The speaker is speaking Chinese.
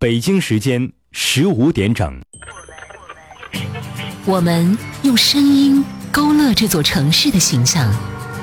北京时间15点整， 我们用声音勾勒这座城市的形象，